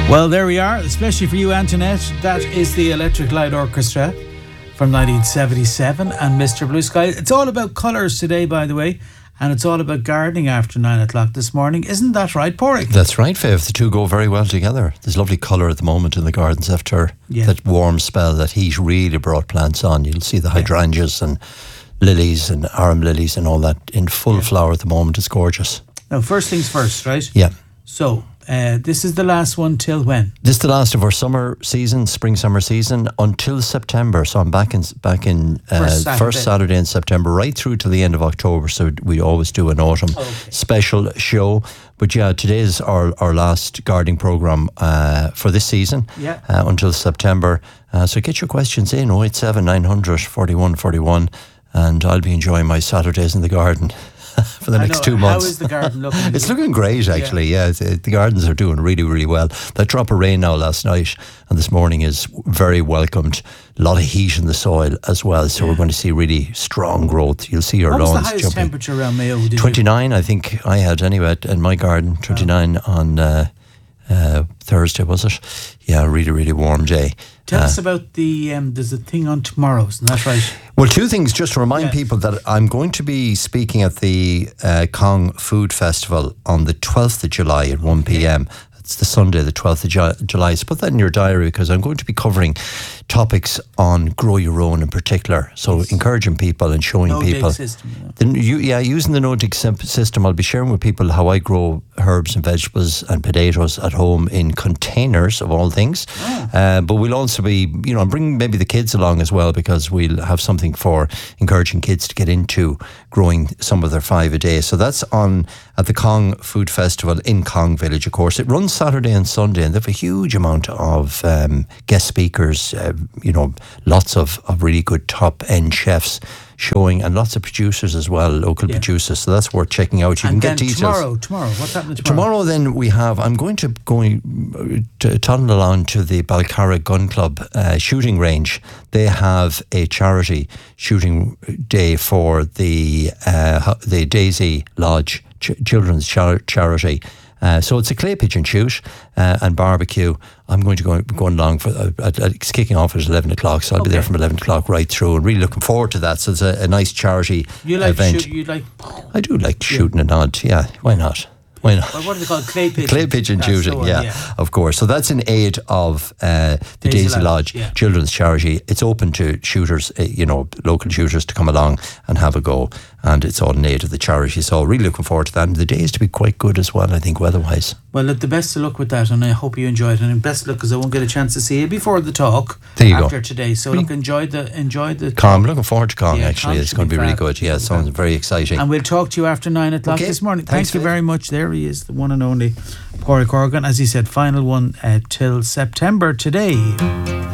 Well, there we are, especially for you, Antoinette. That is the Electric Light Orchestra from 1977 and Mr. Blue Sky. It's all about colours today, by the way, and it's all about gardening after 9 o'clock this morning. Isn't that right, Porrick? That's right, Faith. The two go very well together. There's lovely colour at the moment in the gardens after that warm spell. That heat really brought plants on. You'll see the hydrangeas and lilies and arum lilies and all that in full flower at the moment. It's gorgeous. Now, first things first, right? Yeah. So, this is the last one till when? This is the last of our summer season, spring-summer season, until September. So I'm back in first Saturday in September, right through to the end of October. So we always do an autumn special show. But yeah, today is our last gardening programme for this season until September. So get your questions in, 087 900 41 41, and I'll be enjoying my Saturdays in the garden for the next 2 months. How is the garden looking? It's looking great, actually. Yeah, the gardens are doing really, really well. That drop of rain now last night and this morning is very welcomed. A lot of heat in the soil as well, so we're going to see really strong growth. You'll see our lawns jumping. What was the highest temperature around Mayo? 29, I think I had anyway in my garden. 29 on Thursday, was it? Yeah, really, really warm day. Tell us about there's a thing on tomorrow, isn't that right? Well, two things, just to remind people that I'm going to be speaking at the Cong Food Festival on the 12th of July at 1 p.m. It's the Sunday, the 12th of July. So put that in your diary, because I'm going to be covering topics on grow your own in particular. So encouraging people and showing people. System, using the no-dig system. I'll be sharing with people how I grow herbs and vegetables and potatoes at home in containers of all things. But we'll also be, bringing maybe the kids along as well, because we'll have something for encouraging kids to get into growing some of their 5 a day. So that's on at the Cong Food Festival in Cong Village, of course. It runs Saturday and Sunday, and they have a huge amount of guest speakers, lots of really good top-end chefs showing, and lots of producers as well, local producers. So that's worth checking out. You can get details. Tomorrow, what's happening tomorrow? Then I'm going to tunnel along to the Balcarra Gun Club shooting range. They have a charity shooting day for the Daisy Lodge Children's Charity. So it's a clay pigeon shoot and barbecue. I'm going to go along for it's kicking off at 11 o'clock, so I'll be there from 11 o'clock right through, and really looking forward to that. So it's a nice charity event. I do like shooting an odd, why not? Why not? Well, what do they call it? Clay pigeon? Clay pigeon shooting, of course. So that's in aid of the Daisy Lodge Children's Charity. It's open to shooters, local shooters to come along and have a go. And it's all in aid of the charity. So really looking forward to that. And the day is to be quite good as well, I think, weather-wise. Well, look, the best of luck with that, and I hope you enjoy it. And best of luck, because I won't get a chance to see you before the talk after today. So look, enjoy the Cong. I'm looking forward to Cong, actually. It's going to be really good. Yeah, it sounds very exciting. And we'll talk to you after 9 o'clock this morning. Thank you very much. There he is, the one and only Porrick Horgan. As he said, final one till September today.